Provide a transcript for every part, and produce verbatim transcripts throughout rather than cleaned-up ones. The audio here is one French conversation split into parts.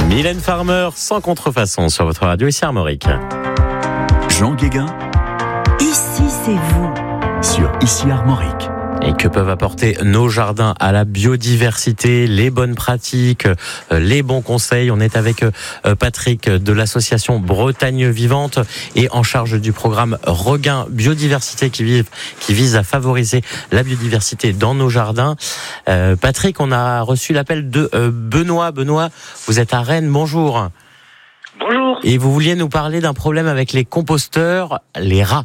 Mylène Farmer, sans contrefaçon, sur votre radio, ici Armorique. Jean Guéguin. Ici, c'est vous. Sur Ici Armorique. Et que peuvent apporter nos jardins à la biodiversité, les bonnes pratiques, les bons conseils. On est avec Patrick de l'association Bretagne Vivante et en charge du programme Regain Biodiversité qui vise, qui vise à favoriser la biodiversité dans nos jardins. Euh, Patrick, on a reçu l'appel de euh, Benoît. Benoît, vous êtes à Rennes, bonjour. Bonjour. Et vous vouliez nous parler d'un problème avec les composteurs, les rats.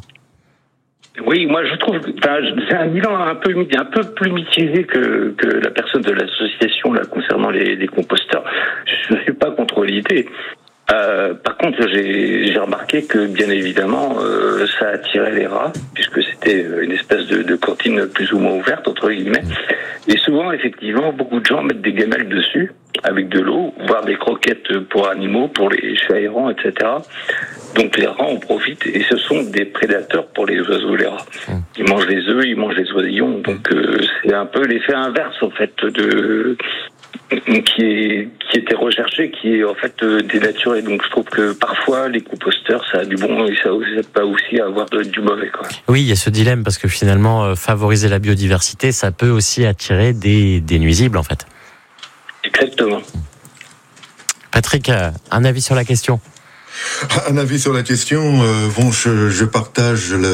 Oui, moi je trouve que c'est un bilan un peu un peu plus mitigé que, que la personne de l'association là concernant les, les composteurs. Je ne suis pas contre l'idée. Euh, par contre, j'ai, j'ai remarqué que bien évidemment euh, ça attirait les rats puisque c'était une espèce de, de cantine plus ou moins ouverte entre guillemets. Et souvent, effectivement, beaucoup de gens mettent des gamelles dessus avec de l'eau, voire des croquettes pour animaux, pour les chats errants, et cetera. Donc les rats en profitent et ce sont des prédateurs pour les oiseaux et les rats. Ils mangent les œufs, ils mangent les oisillons. Donc euh, c'est un peu l'effet inverse en fait de qui est qui était recherché, qui est en fait euh, dénaturé. Donc je trouve que parfois les composteurs ça a du bon et ça n'aide pas aussi à avoir de, du mauvais quoi. Oui, il y a ce dilemme parce que finalement euh, favoriser la biodiversité, ça peut aussi attirer des des nuisibles en fait. Exactement. Patrick, un avis sur la question? Un avis sur la question, euh, bon, je, je partage le,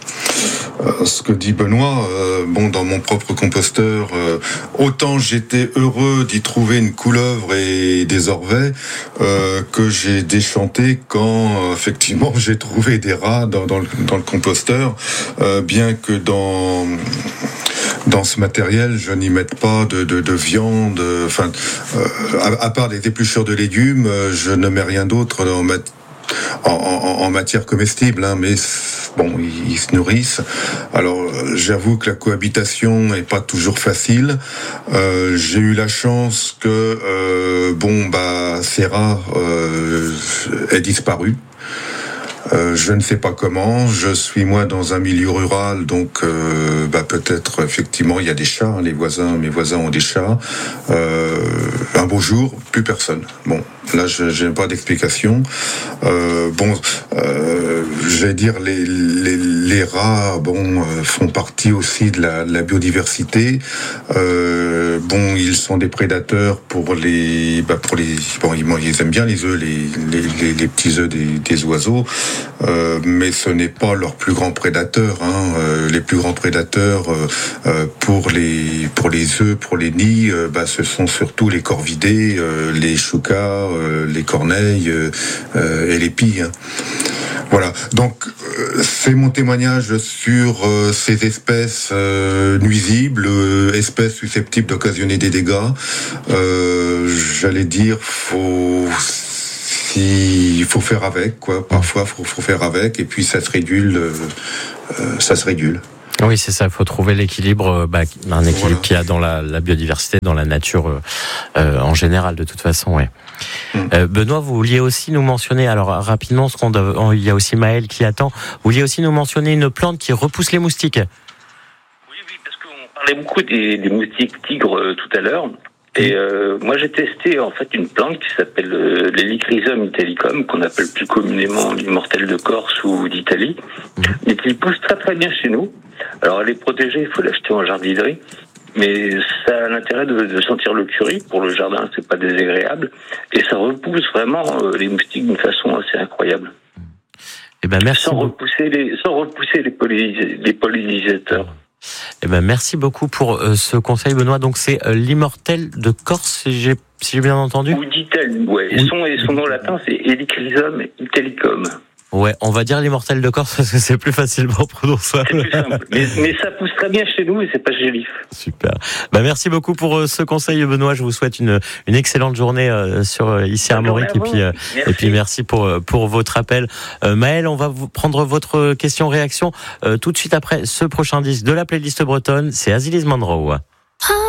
euh, ce que dit Benoît. Euh, bon, dans mon propre composteur, euh, autant j'étais heureux d'y trouver une couleuvre et des orvets euh, que j'ai déchanté quand euh, effectivement j'ai trouvé des rats dans, dans, le, dans le composteur, euh, bien que dans Dans ce matériel, je n'y mette pas de, de, de viande. Enfin, euh, à, à part les épluchures de légumes, je ne mets rien d'autre en, mat- en, en, en matière comestible. Hein, mais bon, ils, ils se nourrissent. Alors, j'avoue que la cohabitation est pas toujours facile. Euh, j'ai eu la chance que euh, bon, bah, ces rats euh, aient disparu. Euh, je ne sais pas comment. Je suis moi dans un milieu rural, donc euh, bah peut-être effectivement il y a des chats. Hein, les voisins, mes voisins ont des chats. Euh, un beau jour, plus personne. Bon, là je n'ai pas d'explication. Euh, bon, euh, je vais dire les les, les rats, bon, euh, font partie aussi de la, de la biodiversité. Euh, bon, ils sont des prédateurs pour les, bah pour les, bon, ils, ils aiment bien les œufs, les les, les, les petits œufs des, des oiseaux. Euh, mais ce n'est pas leur plus grand prédateur. Hein. Euh, les plus grands prédateurs euh, euh, pour les pour les œufs, pour les nids, euh, bah, ce sont surtout les corvidés, euh, les choucas, euh, les corneilles euh, euh, et les pies. Hein. Voilà. Donc euh, c'est mon témoignage sur euh, ces espèces euh, nuisibles, euh, espèces susceptibles d'occasionner des dégâts. Euh, j'allais dire, faut il faut faire avec, quoi. Parfois, faut, faut faire avec, et puis ça se régule, euh, euh, ça se régule. Oui, c'est ça. Il faut trouver l'équilibre, bah, un équilibre voilà. qu'il y a dans la, la biodiversité, dans la nature euh, en général, de toute façon. Ouais. Mm. Euh, Benoît, vous vouliez aussi nous mentionner, alors rapidement, ce qu'on doit, il y a aussi Maël qui attend. Vous vouliez aussi nous mentionner une plante qui repousse les moustiques. Oui, oui, parce qu'on parlait beaucoup des, des moustiques tigres euh, tout à l'heure. Et euh, moi j'ai testé en fait une plante qui s'appelle euh, l'Helichrysum italicum, qu'on appelle plus communément l'immortel de Corse ou d'Italie, mmh. mais qui pousse très très bien chez nous. Alors elle est protégée, il faut l'acheter en jardinerie, mais ça a l'intérêt de, de sentir le curry. Pour le jardin, c'est pas désagréable, et ça repousse vraiment euh, les moustiques d'une façon assez incroyable. Eh ben merci. Sans repousser les, sans repousser les, pollinis- les pollinisateurs. Eh ben merci beaucoup pour euh, ce conseil, Benoît. Donc c'est euh, l'immortel de Corse, si j'ai, si j'ai bien entendu. Ou d'Italie, ouais. Oui. Son, son nom latin, c'est Helichrysum italicum. Ouais, on va dire l'immortel de Corse parce que c'est plus facilement prononçable. C'est plus simple. Mais, mais ça pousse très bien chez nous et c'est pas gélif. Super. Bah merci beaucoup pour euh, ce conseil, Benoît. Je vous souhaite une une excellente journée euh, sur euh, ici à Armorique et puis euh, et puis merci pour euh, pour votre appel. Euh, Maël, on va vous prendre votre question réaction euh, tout de suite après ce prochain disque de la playlist bretonne. C'est Azilis Monroe.